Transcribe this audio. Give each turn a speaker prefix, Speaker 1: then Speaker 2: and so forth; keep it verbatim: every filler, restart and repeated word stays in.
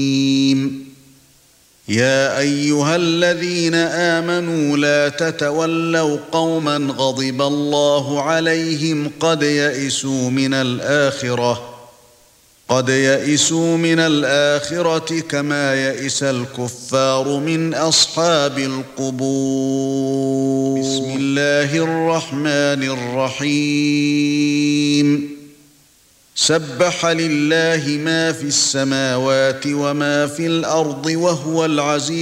Speaker 1: يا ايها الذين آمنوا لا تتولوا قوما غضب الله عليهم قد يئسوا من الآخرة قد يئسوا من الآخرة كما يئس الكفار من أصحاب القبور. بسم الله الرحمن الرحيم. سبح لله ما في السماوات وما في الأرض وهو العزيز